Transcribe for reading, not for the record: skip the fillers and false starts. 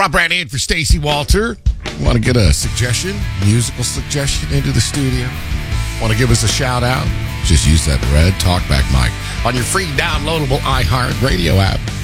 Rob Brandy in for Stacey Walter. Want to get a suggestion, musical suggestion into the studio? Want to give us a shout out? Just use that red talkback mic on your free downloadable iHeart Radio app.